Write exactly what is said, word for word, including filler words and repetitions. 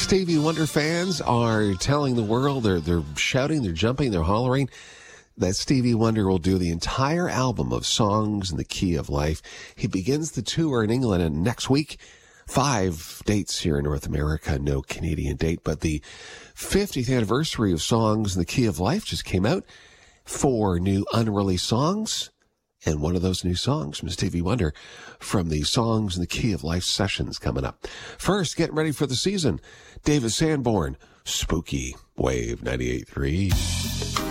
Stevie Wonder fans are telling the world, they're, they're shouting, they're jumping, they're hollering that Stevie Wonder will do the entire album of Songs in the Key of Life. He begins the tour in England and next week. Five dates here in North America, no Canadian date, but the fiftieth anniversary of Songs in the Key of Life just came out. Four new unreleased songs, and one of those new songs from Stevie Wonder from the Songs in the Key of Life sessions coming up. First, getting ready for the season, David Sanborn, Spooky Wave ninety-eight point three.